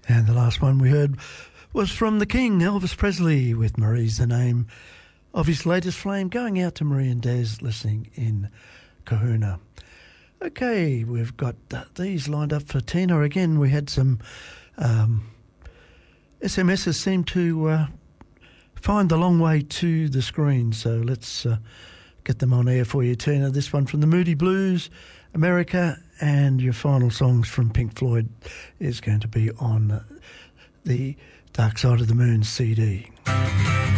And the last one we heard was from the King, Elvis Presley, with Marie's the name of his latest flame, going out to Marie and Des listening in Kahuna. Okay, we've got these lined up for Tina. Again, we had some SMSs seem to find the long way to the screen, so let's get them on air for you, Tina. This one from the Moody Blues, America, and your final songs from Pink Floyd is going to be on the Dark Side of the Moon CD.